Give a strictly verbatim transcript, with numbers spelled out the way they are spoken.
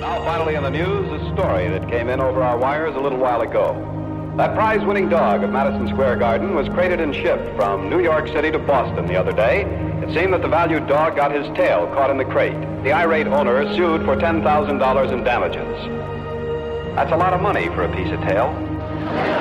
Now, finally in the news, a story that came in over our wires a little while ago. That prize-winning dog of Madison Square Garden was crated and shipped from New York City to Boston the other day. It seemed that the valued dog got his tail caught in the crate. The irate owner sued for ten thousand dollars in damages. That's a lot of money for a piece of tail.